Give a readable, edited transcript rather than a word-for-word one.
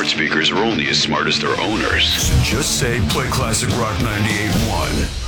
smart speakers are only as smart as their owners. So just say play Classic Rock 98.1.